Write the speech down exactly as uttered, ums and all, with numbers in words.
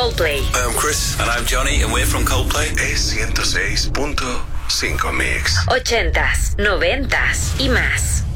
Coldplay. I'm Chris. And I'm Johnny, and we're from Coldplay. Es ciento seis punto cinco Mix. Ochentas, noventas y más.